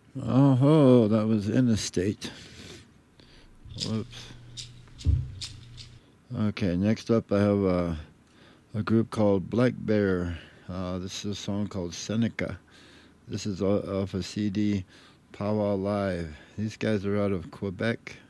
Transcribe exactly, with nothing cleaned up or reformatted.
Oh, that was Interstate. Whoops. Okay, next up I have a, a group called Black Bear. Uh, this is a song called Seneca. This is off a C D, Powwow Live. These guys are out of Quebec,